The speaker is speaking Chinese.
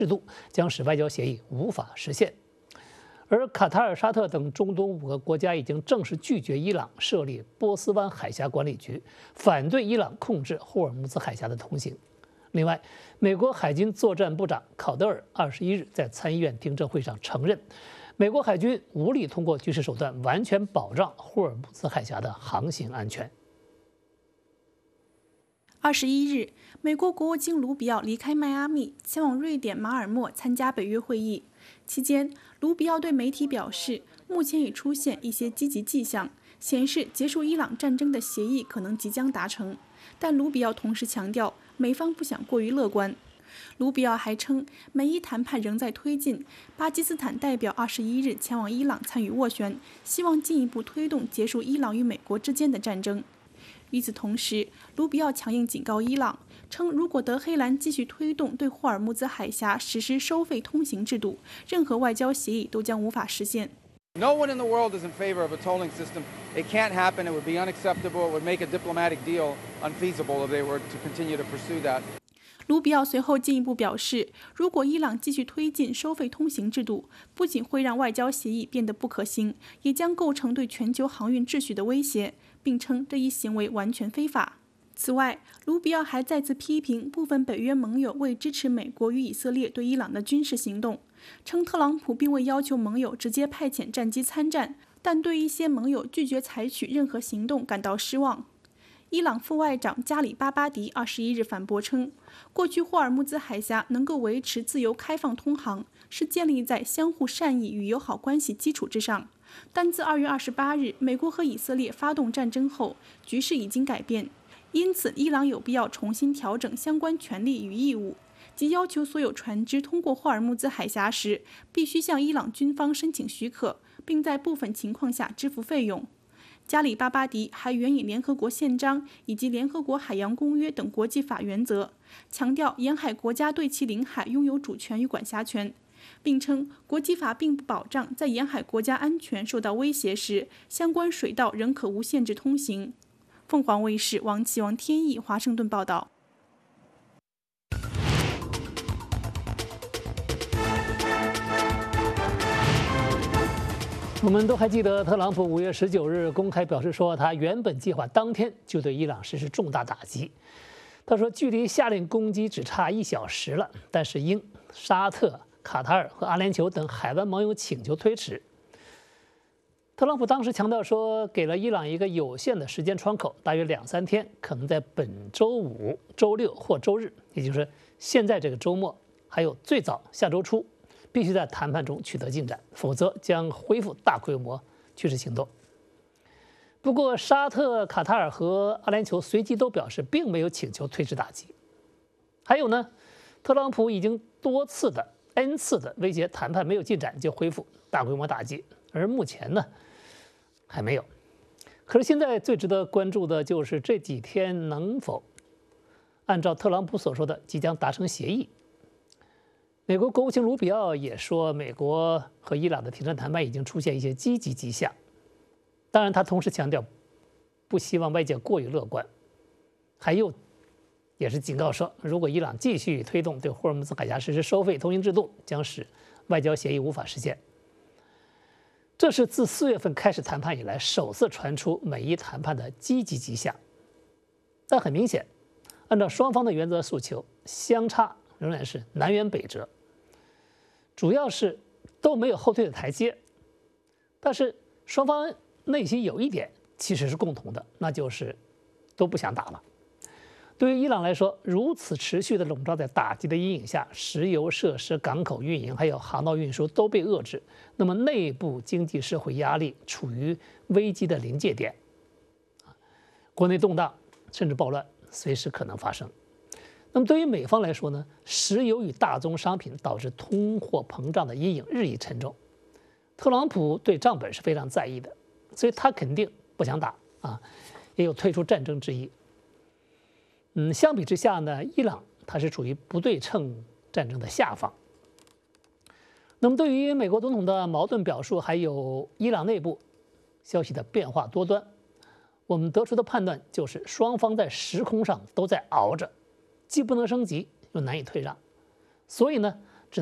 制度，将使外交协议无法实现。而卡塔尔、沙特等中东5个国家已经正式拒绝伊朗设立波斯湾海峡管理局，反对伊朗控制霍尔木兹海峡的通行。另外，美国海军作战部长考德尔21日在参议院听证会上承认，美国海军无力通过军事手段完全保障霍尔木兹海峡的航行安全。 21日，美国国务卿卢比奥离开迈阿密，前往瑞典马尔默参加北约会议。期间，卢比奥对媒体表示，目前已出现一些积极迹象，显示结束伊朗战争的协议可能即将达成。但卢比奥同时强调，美方不想过于乐观。卢比奥还称，美伊谈判仍在推进。巴基斯坦代表21日前往伊朗参与斡旋，希望进一步推动结束伊朗与美国之间的战争。与此同时，卢比奥强硬警告伊朗，称如果德黑兰继续推动对霍尔木兹海峡实施收费通行制度，任何外交协议都将无法实现。 No one in the world is in favor of a tolling system. It can't happen. It would be unacceptable. It would make a diplomatic deal unfeasible if they were to continue to pursue that. 卢比奥随后进一步表示，如果伊朗继续推进收费通行制度，不仅会让外交协议变得不可行，也将构成对全球航运秩序的威胁，并称这一行为完全非法。此外，卢比奥还再次批评部分北约盟友未支持美国与以色列对伊朗的军事行动，称特朗普并未要求盟友直接派遣战机参战，但对一些盟友拒绝采取任何行动感到失望。伊朗副外长加里巴巴迪21日反驳称，过去霍尔木兹海峡能够维持自由开放通航，是建立在相互善意与友好关系基础之上。但自2月28日美国和以色列发动战争后，局势已经改变，因此伊朗有必要重新调整相关权利与义务，即要求所有船只通过霍尔木兹海峡时，必须向伊朗军方申请许可，并在部分情况下支付费用。加里巴巴迪还援引联合国宪章以及联合国海洋公约等国际法原则，强调沿海国家对其领海拥有主权与管辖权，并称国际法并不保障在沿海国家安全受到威胁时，相关水道仍可无限制通行。凤凰卫视王启王天意华盛顿报道。 我们都还记得，特朗普5月19日公开表示说，他原本计划当天就对伊朗实施重大打击。他说，距离下令攻击只差1小时了，但是因沙特、卡塔尔和阿联酋等海湾盟友请求推迟。特朗普当时强调说，给了伊朗一个有限的时间窗口，大约2-3天，可能在本周5、周6或周日，也就是现在这个周末，还有最早下周初。必须在谈判中取得进展，否则将恢复大规模军事行动。不过，沙特、卡塔尔和阿联酋随即都表示，并没有请求推迟打击。还有呢，特朗普已经N 次的威胁谈判没有进展就恢复大规模打击，而目前呢，还没有。可是现在最值得关注的就是这几天能否按照特朗普所说的即将达成协议。美国国务卿卢比奥也说，美国和伊朗的停战谈判已经出现一些积极迹象。当然，他同时强调，不希望外界过于乐观，也是警告说，如果伊朗继续推动对霍尔木兹海峡实施收费通行制度，将使外交协议无法实现。这是自4月份开始谈判以来首次传出美伊谈判的积极迹象。但很明显，按照双方的原则诉求，相差仍然是南辕北辙。主要是都没有后退的台阶，但是双方内心有一点其实是共同的，那就是都不想打了。对于伊朗来说，如此持续的笼罩在打击的阴影下，石油设施、港口运营还有航道运输都被遏制，那么内部经济社会压力处于危机的临界点，国内动荡甚至暴乱随时可能发生。那么对于美方来说呢，石油与大宗商品导致通货膨胀的阴影日益沉重。特朗普对账本是非常在意的，所以他肯定不想打啊，也有退出战争之意。相比之下呢，伊朗它是处于不对称战争的下方。那么对于美国总统的矛盾表述，还有伊朗内部消息的变化多端，我们得出的判断就是双方在时空上都在熬着。既不能升级，又难以退让，所以呢，